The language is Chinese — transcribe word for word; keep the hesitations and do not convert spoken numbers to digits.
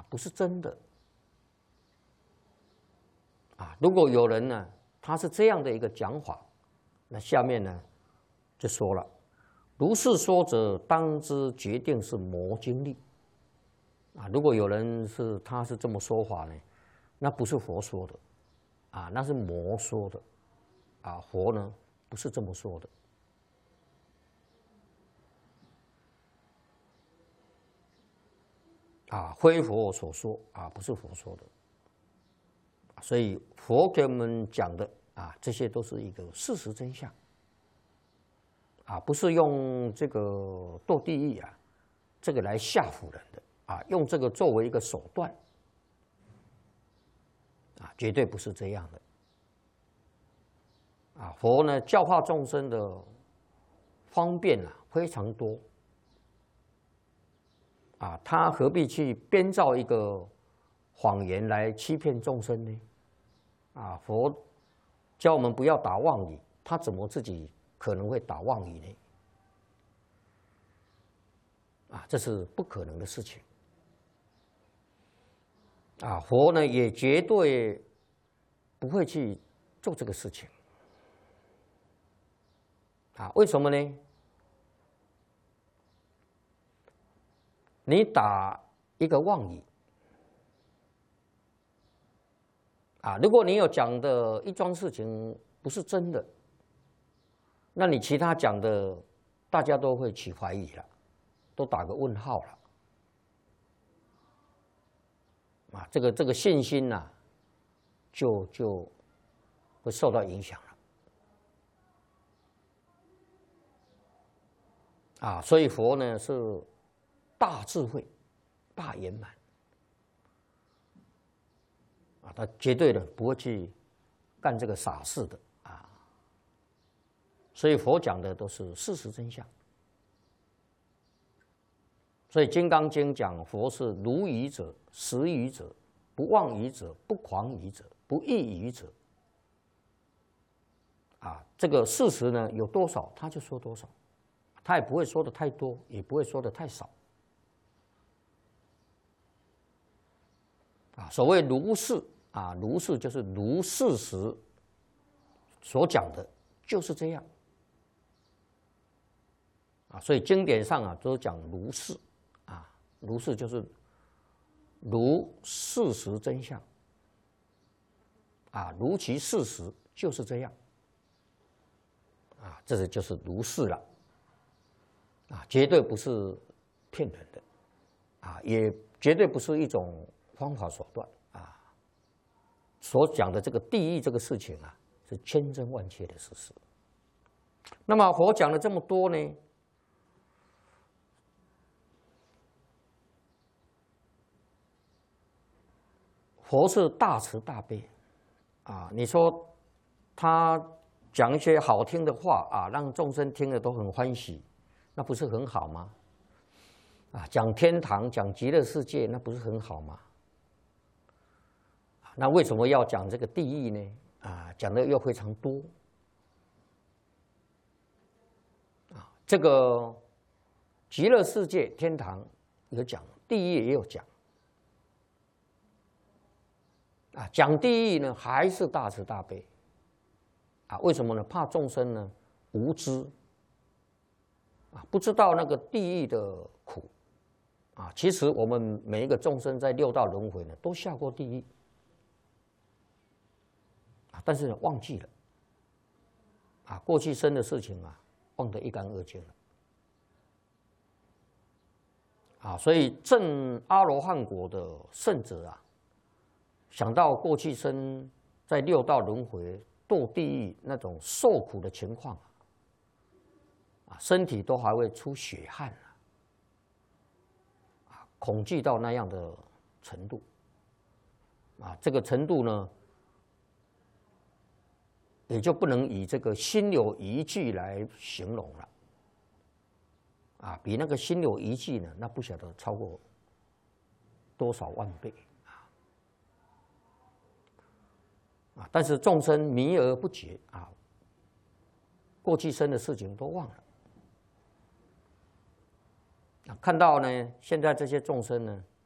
不是真的。啊，如果有人呢，他是这样的一个讲法，那下面呢就说了：如是说者，当知决定是魔经力。啊，如果有人是他是这么说法呢，那不是佛说的，啊，那是魔说的，啊，佛呢不是这么说的。啊，非佛所说啊，不是佛说的。所以佛给我们讲的啊，这些都是一个事实真相，啊，不是用这个堕地狱啊，这个来吓唬人的啊，用这个作为一个手段，啊，绝对不是这样的。啊，佛呢教化众生的方便啊非常多，啊，他何必去编造一个谎言来欺骗众生呢？啊，佛教我们不要打妄语，他怎么自己可能会打妄语呢？啊，这是不可能的事情。啊，佛呢也绝对不会去做这个事情。啊，为什么呢？你打一个妄语。啊，如果你有讲的一桩事情不是真的，那你其他讲的大家都会起怀疑了，都打个问号了。啊，这个这个信心呐、啊，就就会受到影响了。啊，所以佛呢是大智慧、大圆满。啊，他绝对的不会去干这个傻事的啊，所以佛讲的都是事实真相。所以《金刚经》讲佛是如语者、实语者、不妄语者、不诳语者、不异语者。啊，这个事实呢有多少他就说多少，他也不会说的太多，也不会说的太少。啊，所谓如是。啊，如是就是如事实所讲的，就是这样。啊，所以经典上啊都讲如是，啊，如是就是如事实真相，啊，如其事实就是这样。啊，这是就是如是了。啊，绝对不是骗人的，啊，也绝对不是一种方法手段。所讲的这个地狱这个事情啊，是千真万确的事实。那么佛讲了这么多呢，佛是大慈大悲啊。你说他讲一些好听的话啊，让众生听了都很欢喜，那不是很好吗？啊，讲天堂、讲极乐世界，那不是很好吗？那为什么要讲这个地狱呢？啊，讲的又非常多。啊，这个极乐世界、天堂有讲，地狱也有讲。啊，讲地狱呢，还是大慈大悲。啊，为什么呢？怕众生呢无知，啊，不知道那个地狱的苦。啊，其实我们每一个众生在六道轮回呢，都下过地狱。但是呢，忘记了，啊，过去生的事情啊，忘得一干二净了，啊，所以证阿罗汉果的圣者啊，想到过去生在六道轮回堕地狱那种受苦的情况啊，身体都还会出血汗啊，啊，恐惧到那样的程度，啊，这个程度呢，也就不能以这个心有余悸来形容了，啊，比那个心有余悸呢，那不晓得超过多少万倍啊！啊，但是众生迷而不觉啊，过去生的事情都忘了。啊，看到呢，现在这些众生呢，